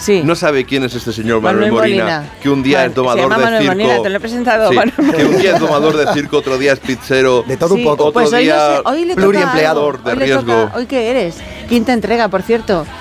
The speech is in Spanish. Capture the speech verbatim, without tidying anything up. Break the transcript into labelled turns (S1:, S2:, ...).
S1: Sí.
S2: No sabe quién es este señor Manuel,
S1: Manuel
S2: Molina,
S1: Molina.
S2: que un día
S1: Man,
S2: es domador
S1: se llama
S2: de
S1: Manuel
S2: circo.
S1: Molina, te lo he presentado.
S2: Sí,
S1: Manuel
S2: que un día es domador de circo, otro día es pizzero.
S3: De todo
S1: Sí,
S3: un poco.
S2: Otro
S1: pues hoy,
S2: día
S1: no sé, hoy le toca
S3: pluriempleador
S1: algo.
S2: de
S1: Hoy le
S2: riesgo.
S1: toca- ¿Hoy qué eres? Quinta entrega, por cierto.